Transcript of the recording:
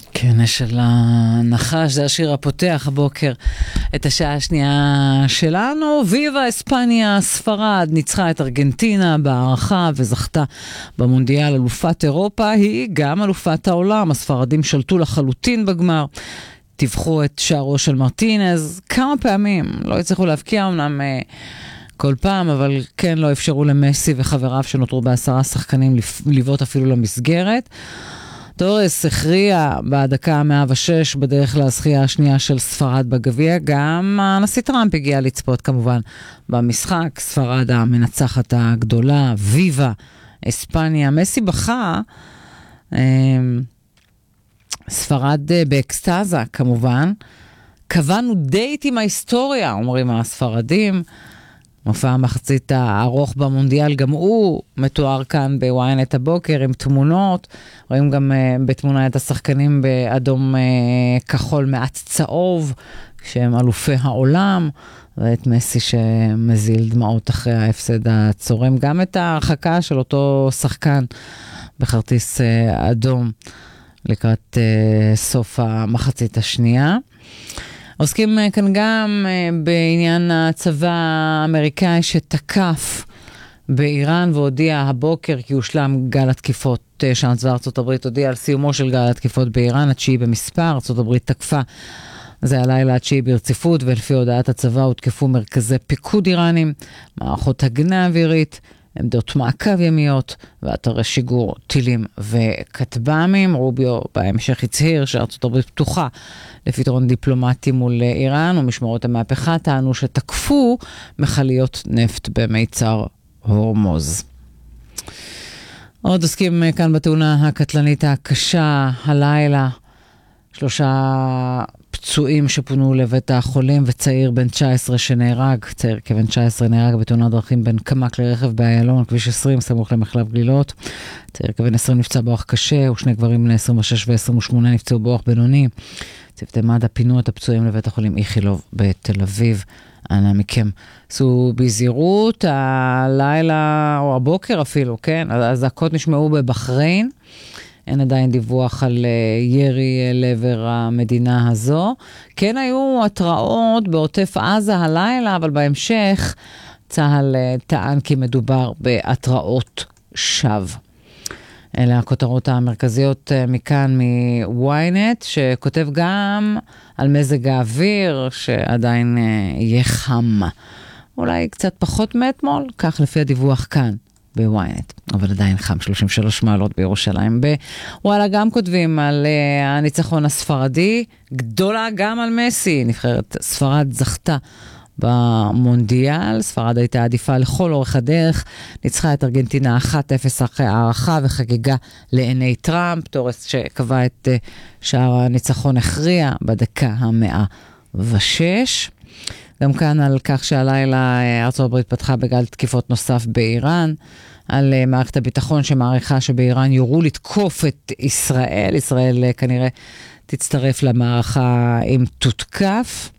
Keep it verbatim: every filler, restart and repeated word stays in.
כן, של הנחש, זה השיר הפותח הבוקר את השעה השנייה שלנו. ויבה אספניה, ספרד ניצחה את ארגנטינה בהערכה וזכתה במונדיאל. אלופת אירופה היא גם אלופת העולם. הספרדים שלטו לחלוטין בגמר, טבחו את שערו של מרטינז כמה פעמים, לא הצליחו להבקיע אמנם כל פעם, אבל כן לא אפשרו למסי וחבריו שנותרו בעשרה שחקנים לבעוט אפילו למסגרת. טורס הכריע בדקה ה-מאה ושש בדרך להזכייה השנייה של ספרד בגביע. גם הנשיא טראמפ הגיע לצפות כמובן במשחק. ספרד המנצחת הגדולה, ויבה אספניה. מסי בכה, ספרד באקסטאזה כמובן. קבענו דייט עם ההיסטוריה, אומרים הספרדים. מופע המחצית הארוך במונדיאל, גם הוא מתואר כאן בוויינט הבוקר עם תמונות. רואים גם uh, בתמונה את השחקנים באדום uh, כחול מעט צהוב, שהם אלופי העולם, ואת מסי שמזיל דמעות אחרי ההפסד הצורם. גם את ההרחקה של אותו שחקן בכרטיס uh, אדום לקראת uh, סוף המחצית השנייה. עוסקים כאן גם בעניין הצבא האמריקאי שתקף באיראן והודיע הבוקר כי הושלם גל התקיפות. צבא ארצות הברית הודיע על סיומו של גל התקיפות באיראן, התשיעי במספר. ארצות הברית תקפה, זה הלילה התשיעי ברציפות, ולפי הודעת הצבא הותקפו מרכזי פיקוד איראנים, מערכות הגנה אווירית, עמדות מעקב ימיות ואתרי שיגור טילים וכטב"מים. רוביו בהמשך הצהיר שארצות הברית פתוחה לפתרון דיפלומטי מול איראן, ומשמרות המהפכה טענו שתקפו מכליות נפט במיצר הורמוז. עוד עוסקים כאן בתאונה הקטלנית הקשה הלילה, שלושה פצועים שפונו לבית החולים וצעיר בן תשע עשרה שנהרג. צעיר כבן תשע עשרה נהרג בתאונת דרכים בין כמה כלי רכב באיילון, כביש עשרים, סמוך למחלף גלילות. צעיר כבן עשרים נפצע באורח קשה, ושני גברים בני עשרים ושש ו-עשרים ושמונה נפצעו באורח בינוני. צוותי מד"א פינו את הפצועים לבית החולים איכילוב בתל אביב. אנא מכם, עשו בזהירות. הלילה או הבוקר אפילו, כן, הזעקות נשמעו בבחריין. אין עדיין דיווח על ירי לעבר המדינה הזו. כן היו התראות בעוטף עזה הלילה, אבל בהמשך צה"ל טען כי מדובר בהתראות שווא. אלה הכותרות המרכזיות מכאן מוויינט, שכותב גם על מזג האוויר שעדיין יהיה חם. אולי קצת פחות מאתמול, כך לפי הדיווח כאן בוויינט, אבל עדיין חם, שלושים ושלוש מעלות בירושלים. בוואלה גם כותבים על uh, הניצחון הספרדי, גדולה גם על מסי. נבחרת ספרד זכתה במונדיאל, ספרד הייתה עדיפה לכל אורך הדרך, ניצחה את ארגנטינה אחת אפס אחרי הערכה וחגיגה לעיני טראמפ. טורס שקבע את uh, שער הניצחון הכריע בדקה המאה ושש. גם כאן על כך שהלילה ארצות הברית פתחה בגל תקיפות נוסף באיראן, על מערכת הביטחון שמעריכה שבאיראן יורו לתקוף את ישראל. ישראל כנראה תצטרף למערכה אם תותקף.